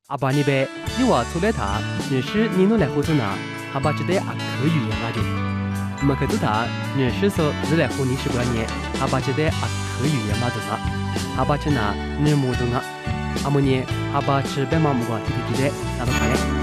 阿爸你呗，你话出来他，认识你弄来胡子呢，阿爸只得阿可语言嘛的。我们看到他认识说日来胡你习惯年，阿爸只得阿可语言嘛的啊，阿爸只拿日木的啊，阿么年阿爸吃白毛木瓜提提提的，那都看嘞。